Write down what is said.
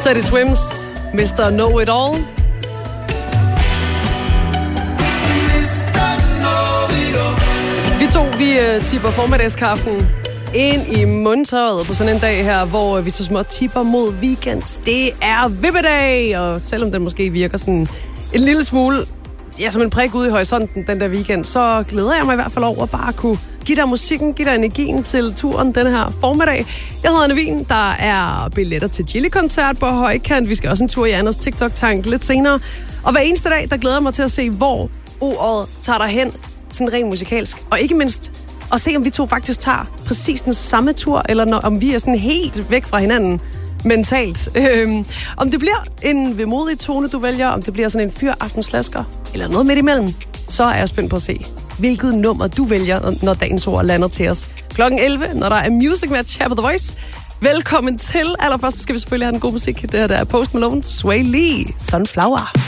Teddy Swims, Mr. Know It All. Vi tipper formiddagskaffen ind i mundtøjet på sådan en dag her, hvor vi så småt tipper mod weekend. Det er vippedag, og selvom den måske virker sådan en lille smule som en prik ude i horisonten den der weekend, så glæder jeg mig i hvert fald over bare at kunne give dig musikken, give dig energien til turen den her formiddag. Jeg hedder Anne Wien, der er billetter til Chili-koncert på Højkant. Vi skal også en tur i Anders TikTok-tank lidt senere. Og hver eneste dag, der glæder jeg mig til at se, hvor året tager dig hen, sådan rent musikalsk. Og ikke mindst at se, om vi to faktisk tager præcis den samme tur, eller om vi er sådan helt væk fra hinanden mentalt. Om det bliver en vemodig tone, du vælger, om det bliver sådan en fyraftensslasker, eller noget midt imellem, så er jeg spændt på at se, hvilket nummer du vælger, når dagens ord lander til os. Klokken 11, når der er Music Match her på The Voice. Velkommen til. Allerførst skal vi selvfølgelig have den gode musik. Det her der er Post Malone, Sway Lee, Sunflower.